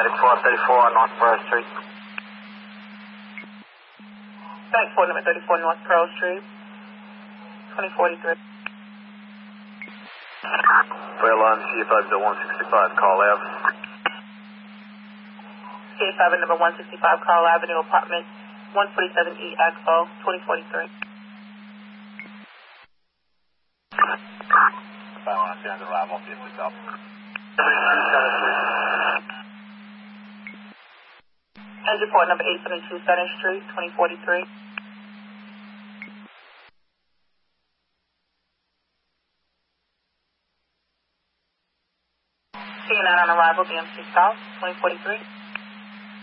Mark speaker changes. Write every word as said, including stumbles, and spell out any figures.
Speaker 1: ninety-four thirty-four North Pearl Street.
Speaker 2: ninety-four, number thirty-four North Pearl Street, twenty forty-three.
Speaker 1: Rail on C A five one sixty-five, Carl Ave.
Speaker 2: C A five number one sixty-five Carl Avenue, apartment one forty-seven E X O, twenty forty-three.
Speaker 1: five one seven, arrival, see if it's up.
Speaker 2: Engine port number eight seventy-two Center Street, twenty forty-three. C nine on arrival, B M C South, twenty forty-three.